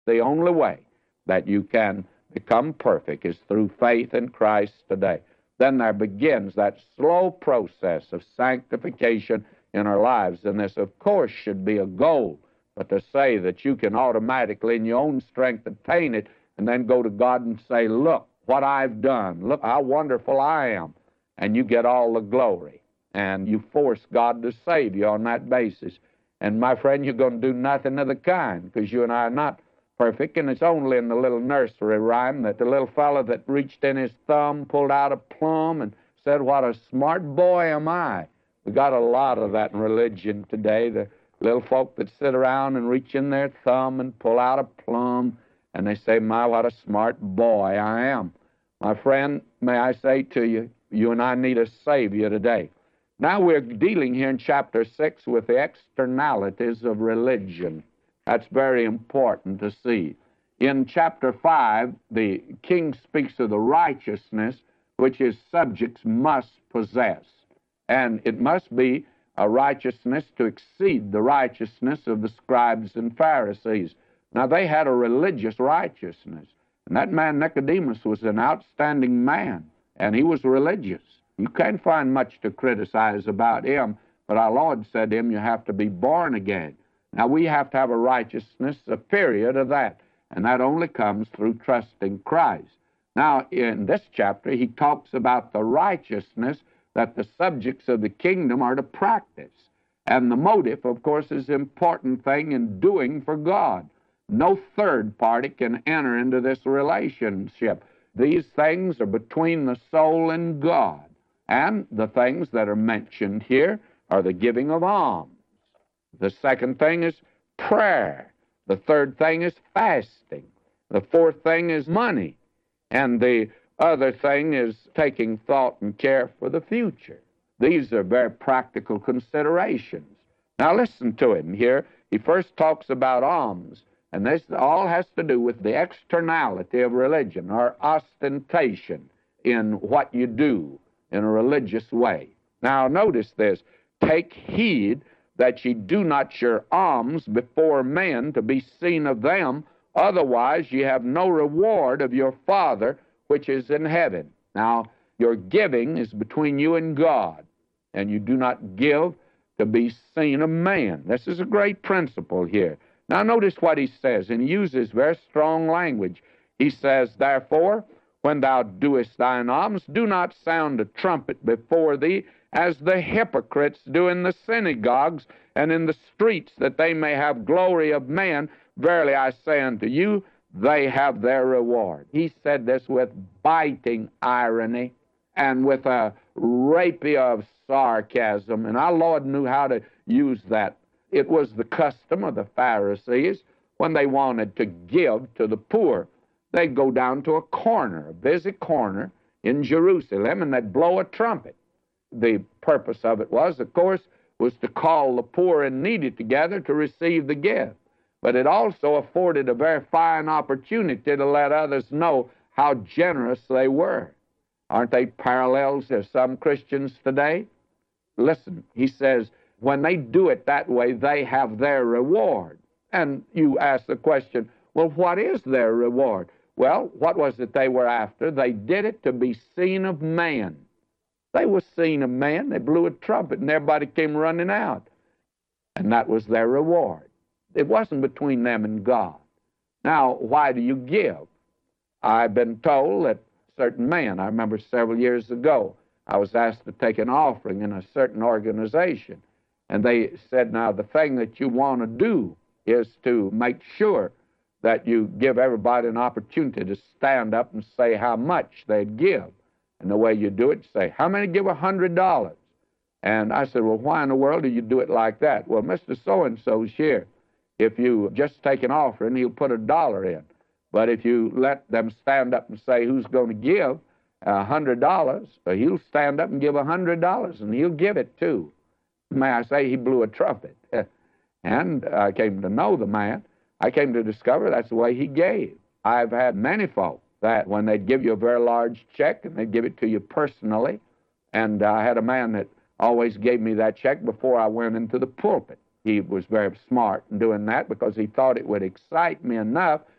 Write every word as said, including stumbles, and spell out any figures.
The only way that you can become perfect is through faith in Christ today. Then there begins that slow process of sanctification in our lives. And this, of course, should be a goal. But to say that you can automatically, in your own strength, attain it, and then go to God and say, look what I've done. Look how wonderful I am. And you get all the glory. And you force God to save you on that basis. And, my friend, you're going to do nothing of the kind, because you and I are not perfect, and it's only in the little nursery rhyme that the little fellow that reached in his thumb, pulled out a plum, and said, what a smart boy am I. We got a lot of that in religion today, the little folk that sit around and reach in their thumb and pull out a plum, and they say, my, what a smart boy I am. My friend, may I say to you, you and I need a Savior today. Now we're dealing here in chapter six with the externalities of religion. That's very important to see. In chapter five, the king speaks of the righteousness which his subjects must possess. And it must be a righteousness to exceed the righteousness of the scribes and Pharisees. Now, they had a religious righteousness. And that man Nicodemus was an outstanding man, and he was religious. You can't find much to criticize about him, but our Lord said to him, you have to be born again. Now, we have to have a righteousness superior to that, and that only comes through trusting Christ. Now, in this chapter, he talks about the righteousness that the subjects of the kingdom are to practice. And the motive, of course, is an important thing in doing for God. No third party can enter into this relationship. These things are between the soul and God. And the things that are mentioned here are the giving of alms. The second thing is prayer. The third thing is fasting. The fourth thing is money. And the other thing is taking thought and care for the future. These are very practical considerations. Now listen to him here. He first talks about alms. And this all has to do with the externality of religion, or ostentation in what you do in a religious way. Now notice this. Take heed that ye do not your alms before men to be seen of them, otherwise ye have no reward of your Father which is in heaven. Now, your giving is between you and God, and you do not give to be seen of man. This is a great principle here. Now, notice what he says, and he uses very strong language. He says, therefore, when thou doest thine alms, do not sound a trumpet before thee, as the hypocrites do in the synagogues and in the streets, that they may have glory of man. Verily I say unto you, they have their reward. He said this with biting irony and with a rapier of sarcasm, and our Lord knew how to use that. It was the custom of the Pharisees when they wanted to give to the poor. They'd go down to a corner, a busy corner in Jerusalem, and they'd blow a trumpet. The purpose of it was, of course, was to call the poor and needy together to receive the gift. But it also afforded a very fine opportunity to let others know how generous they were. Aren't they parallels to some Christians today? Listen, he says, when they do it that way, they have their reward. And you ask the question, well, what is their reward? Well, what was it they were after? They did it to be seen of man. They were seen of man. They blew a trumpet, and everybody came running out. And that was their reward. It wasn't between them and God. Now, why do you give? I've been told that certain man, I remember several years ago, I was asked to take an offering in a certain organization. And they said, now, the thing that you want to do is to make sure that you give everybody an opportunity to stand up and say how much they'd give. And the way you do it, say, how many give a hundred dollars? And I said, well, why in the world do you do it like that? Well, Mister So-and-so's here. If you just take an offering, he'll put a dollar in. But if you let them stand up and say who's going to give a hundred dollars, he'll stand up and give a hundred dollars, and he'll give it too. May I say, he blew a trumpet. And I came to know the man. I came to discover that's the way he gave. I've had many folk that when they'd give you a very large check, and they'd give it to you personally, and I had a man that always gave me that check before I went into the pulpit. he was very smart in doing that because he thought it would excite me enough